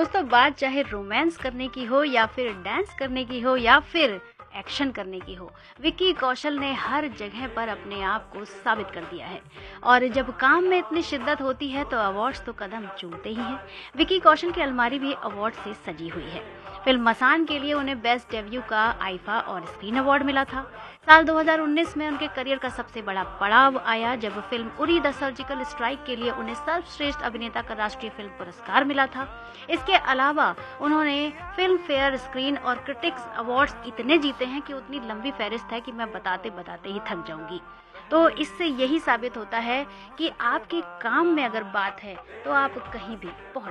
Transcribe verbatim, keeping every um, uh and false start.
दोस्तों बात चाहे रोमांस करने की हो या फिर डांस करने की हो या फिर एक्शन करने की हो, विक्की कौशल ने हर जगह पर अपने आप को साबित कर दिया है। और जब काम में इतनी शिद्दत होती है तो अवार्ड्स तो कदम चूमते ही हैं। विक्की कौशल की अलमारी भी अवार्ड से सजी हुई है। फिल्म मसान के लिए उन्हें बेस्ट डेब्यू का आईफा और स्क्रीन अवार्ड मिला था। साल दो हज़ार उन्नीस में उनके करियर का सबसे बड़ा पड़ाव आया जब film Uri the surgical strike के लिए उन्हें सर्वश्रेष्ठ अभिनेता का राष्ट्रीय फिल्म पुरस्कार मिला था। इसके अलावा उन्होंने फिल्म फेयर, स्क्रीन और क्रिटिक्स अवार्ड्स इतने जीते हैं कि उतनी लंबी फहरिस्त है कि मैं बताते बताते ही थक जाऊंगी। तो इससे यही साबित होता है कि आपके काम में अगर बात है तो आप कहीं भी पहुंच